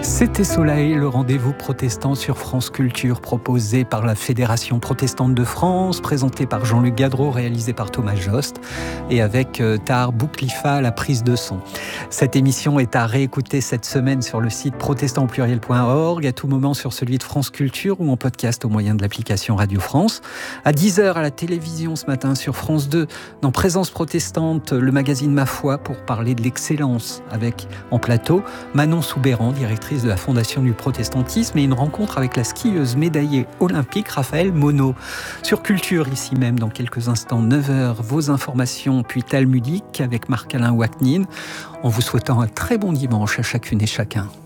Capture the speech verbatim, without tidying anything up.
C'était Soleil, le rendez-vous protestant sur France Culture, proposé par la Fédération protestante de France, présenté par Jean-Luc Gadreau, réalisé par Thomas Jost, et avec euh, Tahar Bouklifa à la prise de son. Cette émission est à réécouter cette semaine sur le site protestant au pluriel point org, à tout moment sur celui de France Culture ou en podcast au moyen de l'application Radio France. À dix heures à la télévision ce matin sur France deux, dans Présence protestante, le magazine Ma Foi, pour parler de l'excellence, avec en plateau Manon Soubéran, directrice de la Fondation du protestantisme, et une rencontre avec la skieuse médaillée olympique Raphaël Monod. Sur Culture, ici même, dans quelques instants, neuf heures, vos informations, puis talmudiques avec Marc-Alain Ouaknin, en vous souhaitant un très bon dimanche à chacune et chacun.